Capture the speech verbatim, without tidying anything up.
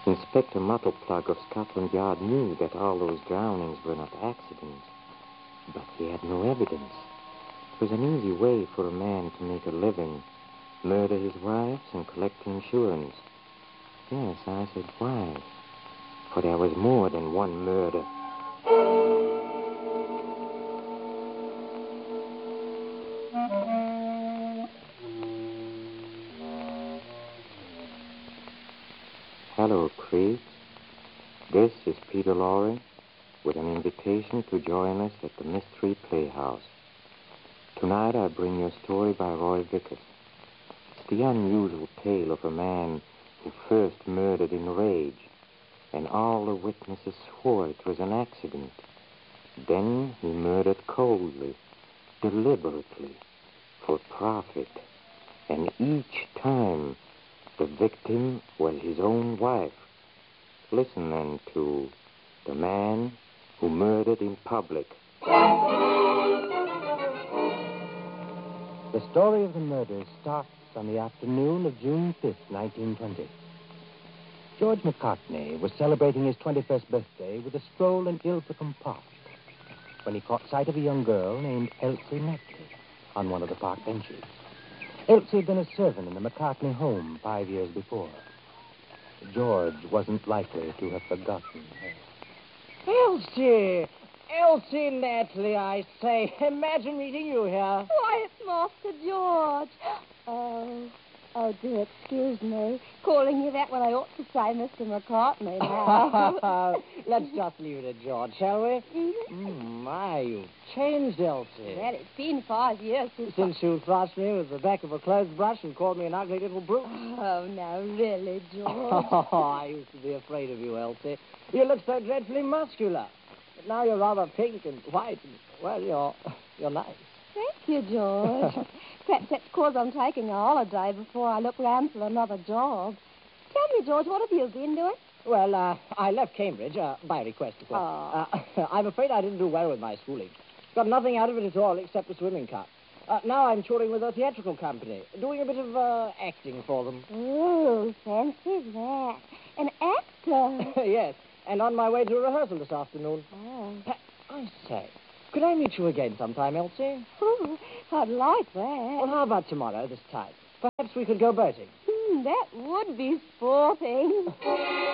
Inspector Muttleplug of Scotland Yard knew that all those drownings were not accidents, but he had no evidence. It was an easy way for a man to make a living, murder his wives and collect insurance. Yes, I said wives, for there was more than one murder. Hello, Creek. This is Peter Lorre with an invitation to join us at the Mystery Playhouse. Tonight I bring you a story by Roy Vickers. It's the unusual tale of a man who first murdered in rage, and all the witnesses swore it was an accident. Then he murdered coldly, deliberately, for profit, and each time the victim was his own wife. Listen then to The Man Who Murdered in Public. The story of the murders starts on the afternoon of June fifth, nineteen twenty. George McCartney was celebrating his twenty-first birthday with a stroll in Ilfracombe Park when he caught sight of a young girl named Elsie Natley on one of the park benches. Elsie had been a servant in the McCartney home five years before. George wasn't likely to have forgotten her. Elsie! Elsie Natley, I say. Imagine meeting you here. Why, it's Master George. Oh, oh, do excuse me. Calling you that when I ought to say Mister McCartney now. Let's just leave it at George, shall we? Mm-hmm. Mm, my, you've changed, Elsie. Well, it's been five years since... Since you thrashed me with the back of a clothes brush and called me an ugly little brute. Oh, no, really, George. Oh, I used to be afraid of you, Elsie. You look so dreadfully muscular. But now you're rather pink and white and, well, you're, you're nice. Thank you, George. Perhaps that's because I'm taking a holiday before I look round for another job. Tell me, George, what have you been doing? Well, uh, I left Cambridge, uh, by request, of course. Oh. Uh, I'm afraid I didn't do well with my schooling. Got nothing out of it at all except the swimming cup. Uh, now I'm touring with a theatrical company, doing a bit of uh, acting for them. Oh, fancy that. An actor. Yes, and on my way to a rehearsal this afternoon. Oh. Uh, I say, could I meet you again sometime, Elsie? Oh, I'd like that. Well, how about tomorrow, this time? Perhaps we could go boating. Hmm, that would be sporting.